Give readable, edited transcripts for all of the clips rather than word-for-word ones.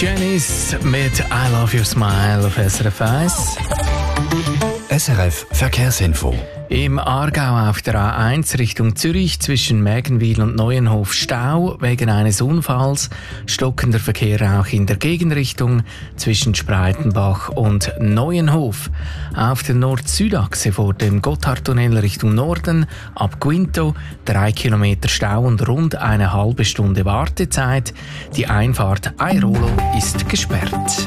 Janice mit I Love Your Smile auf SRF 1. SRF Verkehrsinfo. Im Aargau auf der A1 Richtung Zürich zwischen Mägenwil und Neuenhof Stau wegen eines Unfalls. Stockender Verkehr auch in der Gegenrichtung zwischen Spreitenbach und Neuenhof. Auf der Nord-Süd-Achse vor dem Gotthardtunnel Richtung Norden ab Quinto 3 Kilometer Stau und rund eine halbe Stunde Wartezeit. Die Einfahrt Airolo ist gesperrt.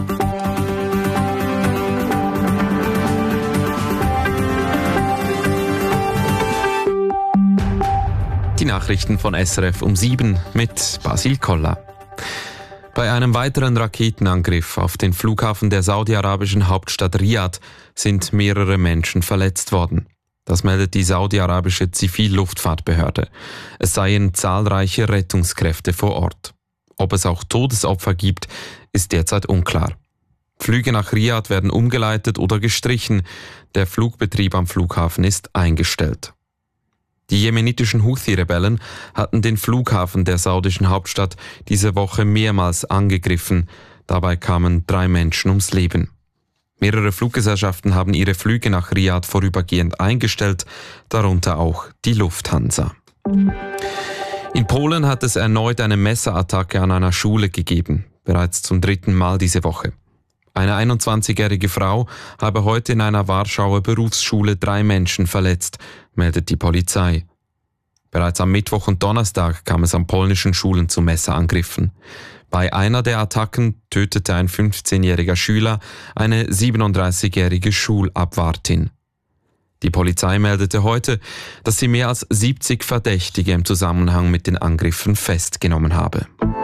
Die Nachrichten von SRF um 7 mit Basil Koller. Bei einem weiteren Raketenangriff auf den Flughafen der saudi-arabischen Hauptstadt Riad sind mehrere Menschen verletzt worden. Das meldet die saudi-arabische Zivilluftfahrtbehörde. Es seien zahlreiche Rettungskräfte vor Ort. Ob es auch Todesopfer gibt, ist derzeit unklar. Flüge nach Riad werden umgeleitet oder gestrichen. Der Flugbetrieb am Flughafen ist eingestellt. Die jemenitischen Houthi-Rebellen hatten den Flughafen der saudischen Hauptstadt diese Woche mehrmals angegriffen. Dabei kamen 3 Menschen ums Leben. Mehrere Fluggesellschaften haben ihre Flüge nach Riad vorübergehend eingestellt, darunter auch die Lufthansa. In Polen hat es erneut eine Messerattacke an einer Schule gegeben, bereits zum 3. Mal diese Woche. Eine 21-jährige Frau habe heute in einer Warschauer Berufsschule 3 Menschen verletzt, meldet die Polizei. Bereits am Mittwoch und Donnerstag kam es an polnischen Schulen zu Messerangriffen. Bei einer der Attacken tötete ein 15-jähriger Schüler eine 37-jährige Schulabwartin. Die Polizei meldete heute, dass sie mehr als 70 Verdächtige im Zusammenhang mit den Angriffen festgenommen habe.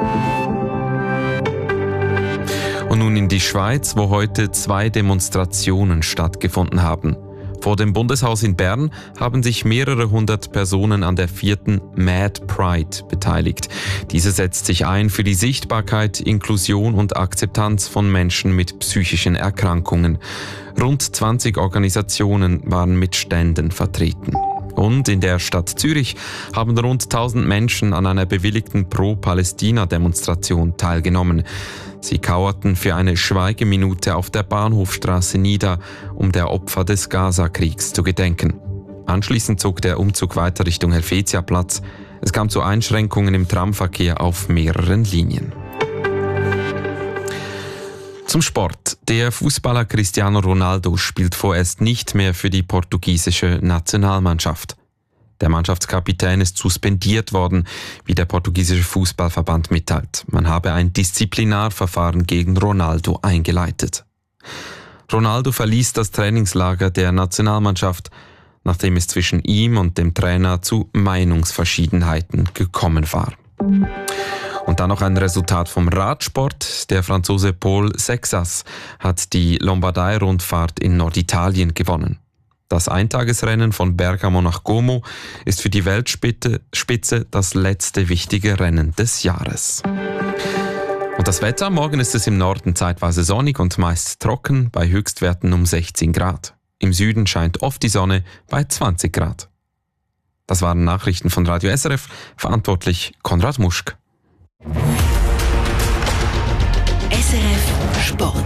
Und nun in die Schweiz, wo heute 2 Demonstrationen stattgefunden haben. Vor dem Bundeshaus in Bern haben sich mehrere hundert Personen an der 4. Mad Pride beteiligt. Diese setzt sich ein für die Sichtbarkeit, Inklusion und Akzeptanz von Menschen mit psychischen Erkrankungen. Rund 20 Organisationen waren mit Ständen vertreten. Und in der Stadt Zürich haben rund 1000 Menschen an einer bewilligten Pro-Palästina-Demonstration teilgenommen. Sie kauerten für eine Schweigeminute auf der Bahnhofstraße nieder, um der Opfer des Gaza-Kriegs zu gedenken. Anschließend zog der Umzug weiter Richtung Helvetiaplatz. Es kam zu Einschränkungen im Tramverkehr auf mehreren Linien. Zum Sport. Der Fußballer Cristiano Ronaldo spielt vorerst nicht mehr für die portugiesische Nationalmannschaft. Der Mannschaftskapitän ist suspendiert worden, wie der portugiesische Fußballverband mitteilt. Man habe ein Disziplinarverfahren gegen Ronaldo eingeleitet. Ronaldo verließ das Trainingslager der Nationalmannschaft, nachdem es zwischen ihm und dem Trainer zu Meinungsverschiedenheiten gekommen war. Und dann noch ein Resultat vom Radsport. Der Franzose Paul Sexas hat die Lombardei-Rundfahrt in Norditalien gewonnen. Das Eintagesrennen von Bergamo nach Como ist für die Weltspitze das letzte wichtige Rennen des Jahres. Und das Wetter: Morgen ist es im Norden zeitweise sonnig und meist trocken bei Höchstwerten um 16 Grad. Im Süden scheint oft die Sonne bei 20 Grad. Das waren Nachrichten von Radio SRF, verantwortlich Konrad Muschk. SRF Sport.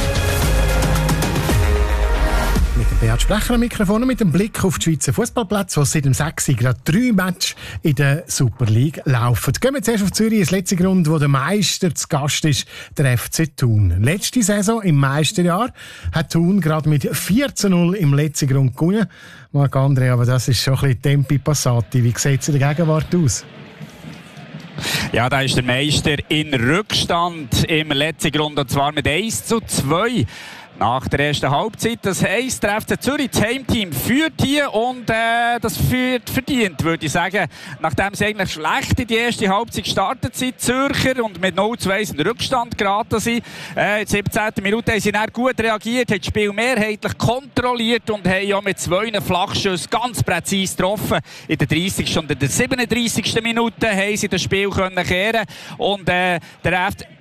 Mit dem Beat Sprecher am Mikrofon und mit dem Blick auf die Schweizer Fußballplätze, wo seit dem 6. gerade 3 Matches in der Super League laufen. Gehen wir zuerst auf Zürich, das letzte Grund, wo der Meister zu Gast ist, der FC Thun. Letzte Saison im Meisterjahr hat Thun gerade mit 4:0 im letzten Grund gewonnen. Marc-André, aber das ist schon ein bisschen Tempi Passati. Wie sieht es in der Gegenwart aus? Ja, da ist der Meister in Rückstand im letzten Grund, und zwar mit 1:2. Nach der ersten Halbzeit. Das heisst, der FC Zürich, das Heimteam, führt hier und das führt verdient, würde ich sagen. Nachdem sie eigentlich schlecht in die erste Halbzeit gestartet sind, Zürcher, und mit 0:2 in Rückstand geraten sind. In der 17. Minute haben sie dann gut reagiert, haben das Spiel mehrheitlich kontrolliert und haben ja mit 2 Flachschüssen ganz präzise getroffen. In der 30. und in der 37. Minute haben sie das Spiel kehren. Und der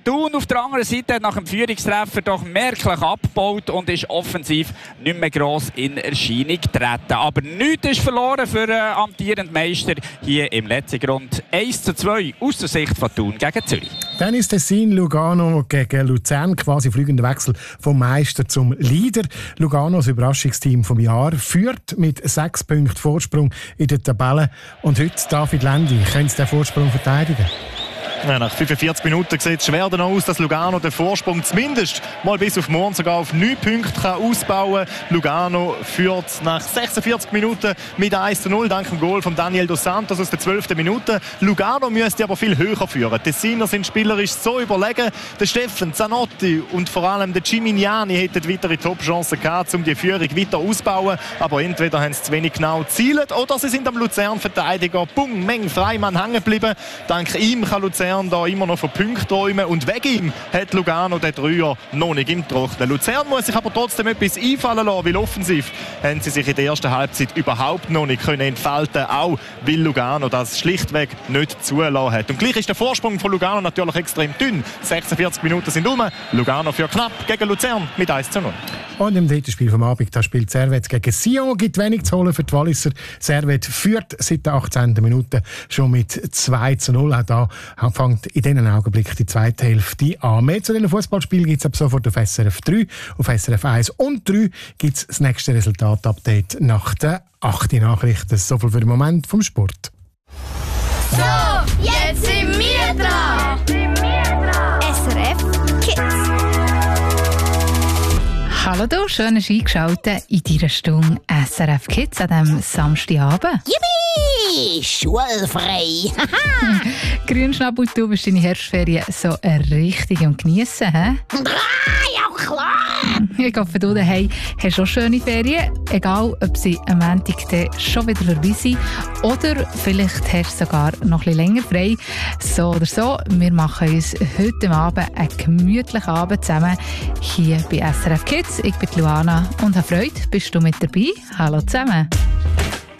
Thun auf der anderen Seite hat nach dem Führungstreffer doch merklich abgebaut und ist offensiv nicht mehr gross in Erscheinung getreten. Aber nichts ist verloren für den amtierenden Meister hier im letzten Grund. 1:2 aus der Sicht von Thun gegen Zürich. Dann ist Tessin Lugano gegen Luzern, quasi fliegender Wechsel vom Meister zum Leader. Lugano, das Überraschungsteam vom Jahr, führt mit 6 Punkten Vorsprung in der Tabelle. Und heute David Lendi, können Sie den Vorsprung verteidigen? Ja, nach 45 Minuten sieht es schwer aus, dass Lugano den Vorsprung zumindest mal bis auf morgen sogar auf 9 Punkte kann ausbauen kann. Lugano führt nach 46 Minuten mit 1:0 dank dem Goal von Daniel dos Santos aus der 12. Minute. Lugano müsste aber viel höher führen. Die Tessiner sind spielerisch so überlegen. Der Steffen Zanotti und vor allem der Gimignani hätten weitere Top-Chancen gehabt, um die Führung weiter auszubauen. Aber entweder haben sie zu wenig genau gezielt oder sie sind am Luzern-Verteidiger Meng Freimann hängen geblieben. Dank ihm kann Luzern da immer noch von Punkten träumen und wegen ihm hat Lugano den Dreier noch nicht im Trocknen. Luzern muss sich aber trotzdem etwas einfallen lassen, weil offensiv haben sie sich in der ersten Halbzeit überhaupt noch nicht entfalten können, auch weil Lugano das schlichtweg nicht zulassen hat. Und gleich ist der Vorsprung von Lugano natürlich extrem dünn. 46 Minuten sind um. Lugano für knapp gegen Luzern mit 1:0. Und im dritten Spiel vom Abend, da spielt Servette gegen Sion, gibt wenig zu holen für die Walliser. Servette führt seit der 18. Minute schon mit 2:0. Auch da fängt in diesem Augenblick die zweite Hälfte an. Mehr zu diesen Fußballspielen gibt es ab sofort auf SRF 3, auf SRF 1 und 3 gibt es das nächste Resultat-Update nach den 8 Nachrichten. So viel für den Moment vom Sport. So, jetzt sind wir dran. SRF Kids. Hallo du, schön hast du eingeschaltet in deiner Stunde SRF Kids an diesem Samstagabend. Yippie! Schulfrei! Grünschnabel, du bist deine Herbstferien so richtig am Geniessen, hä? Ja, klar! Ich hoffe, du daheim hast auch schöne Ferien, egal ob sie am Montag schon wieder vorbei sind oder vielleicht hast du sogar noch ein bisschen länger frei. So oder so, wir machen uns heute Abend einen gemütlichen Abend zusammen hier bei SRF Kids. Ich bin Luana und habe Freude, bist du mit dabei? Hallo zusammen!